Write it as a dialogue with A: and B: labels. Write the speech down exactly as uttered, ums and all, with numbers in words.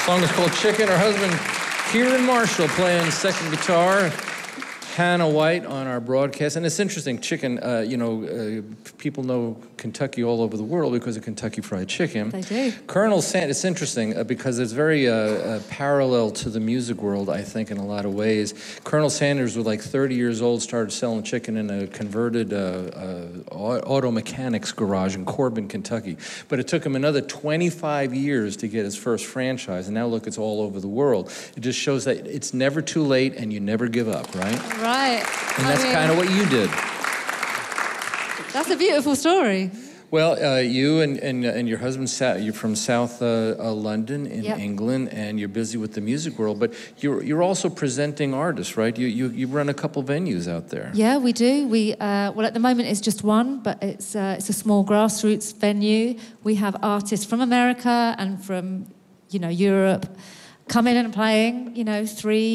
A: song is called Chicken. Her husband, Kieran Marshall, playing second guitar. Hannah White on our broadcast. And it's interesting, chicken, uh, you know, uh, people know Kentucky all over the world because of Kentucky Fried Chicken.
B: They do.
A: Colonel Sanders, it's interesting uh, because it's very uh, uh, parallel to the music world, I think, in a lot of ways. Colonel Sanders was like thirty years old, started selling chicken in a converted uh, uh, auto mechanics garage in Corbin, Kentucky. But it took him another twenty-five years to get his first franchise, and now look, it's all over the world. It just shows that it's never too late and you never give up, right?
B: Right.
A: And that's kind of what you did.
B: That's a beautiful story.
A: Well, uh, you and, and, and your husband, you're from South uh, uh, London in
B: yep.
A: England, and you're busy with the music world, but you're, you're also presenting artists, right? You, you, you run a couple venues out there.
B: Yeah, we do. We uh, well, at the moment it's just one, but it's, uh, it's a small grassroots venue. We have artists from America and from, you know, Europe coming and playing, you know, three,